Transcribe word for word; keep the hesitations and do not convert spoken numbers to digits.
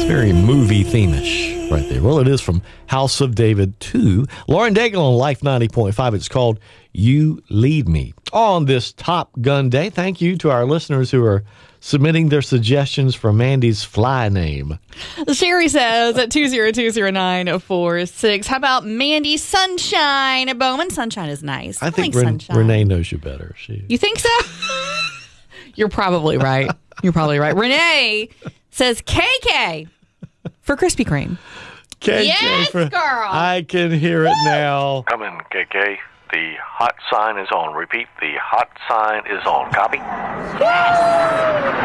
very movie theme-ish right there. Well, it is from House of David two. Lauren Daigle on Life ninety point five. It's called You Lead Me. On this Top Gun Day, thank you to our listeners who are submitting their suggestions for Mandy's fly name. Sherry says at two zero two zero nine four six, how about Mandy Sunshine Bowman? Sunshine is nice. I, I think like Ren- Sunshine. Renee knows you better. She... You think so? You're probably right. You're probably right. Renee says K K for Krispy Kreme. K K yes, for, girl. I can hear it now. Come in, K K. The hot sign is on. Repeat, the hot sign is on. Copy? Yes!